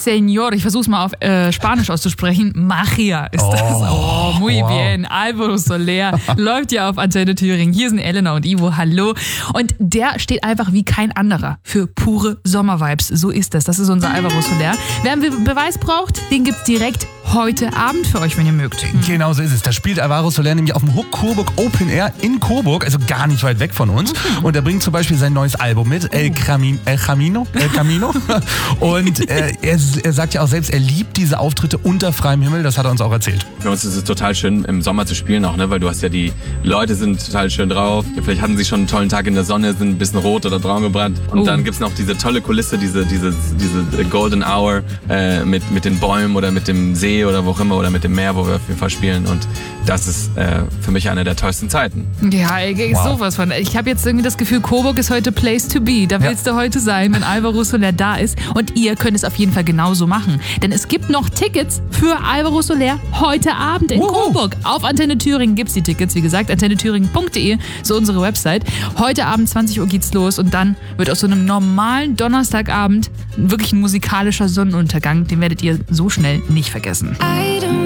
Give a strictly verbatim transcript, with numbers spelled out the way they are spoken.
señor. Ich versuche es mal auf äh, Spanisch auszusprechen. Magia ist oh, das. Oh, muy wow. bien. Alvaro Soler läuft ja auf Antenne Thüringen. Hier sind Elena und Ivo. Hallo. Und der steht einfach wie kein anderer für pure Sommervibes. So ist das. Das ist unser Alvaro Soler. Wer einen Beweis braucht, den gibt's direkt heute Abend für euch, wenn ihr mögt. Genau so ist es. Da spielt Alvaro Soler nämlich auf dem Hook Coburg Open Air in Coburg, also gar nicht weit weg von uns. Und er bringt zum Beispiel sein neues Album mit, El, Cami- El Camino. El Camino. Und äh, er, er sagt ja auch selbst, er liebt diese Auftritte unter freiem Himmel. Das hat er uns auch erzählt. Für uns ist es total schön, im Sommer zu spielen auch, ne? Weil du hast ja die Leute sind total schön drauf. Vielleicht hatten sie schon einen tollen Tag in der Sonne, sind ein bisschen rot oder braun gebrannt. Und oh. dann gibt's noch diese tolle Kulisse, diese, diese, diese Golden Hour äh, mit, mit den Bäumen oder mit dem See oder wo auch immer oder mit dem Meer, wo wir auf jeden Fall spielen. Und das ist äh, für mich eine der tollsten Zeiten. Ja, ey, Wow. sowas von. Ich habe jetzt irgendwie das Gefühl, Coburg ist heute Place to be. Da willst ja. du heute sein, wenn Alvaro Soler da ist. Und ihr könnt es auf jeden Fall genauso machen. Denn es gibt noch Tickets für Alvaro Soler heute Abend in Wow. Coburg. Auf Antenne Thüringen gibt es die Tickets. Wie gesagt, antenne thüringen punkt de, so unsere Website. Heute Abend zwanzig Uhr geht's los und dann wird aus so einem normalen Donnerstagabend wirklich ein musikalischer Sonnenuntergang. Den werdet ihr so schnell nicht vergessen.